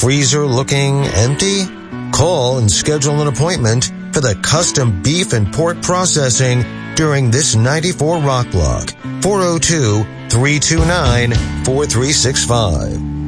freezer looking empty? Call and schedule an appointment for the custom beef and pork processing during this 94 Rock Block. 402-329-4365.